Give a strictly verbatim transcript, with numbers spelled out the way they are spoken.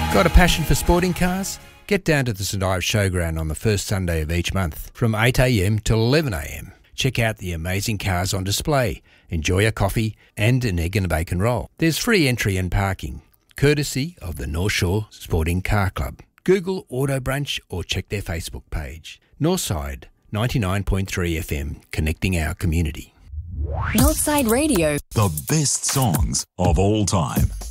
Got a passion for sporting cars? Get down to the St Ives Showground on the first Sunday of each month from eight a m till eleven a m. Check out the amazing cars on display, enjoy a coffee and an egg and a bacon roll. There's free entry and parking, courtesy of the North Shore Sporting Car Club. Google Auto Brunch or check their Facebook page. Northside ninety-nine point three F M, connecting our community. Northside Radio. The best songs of all time.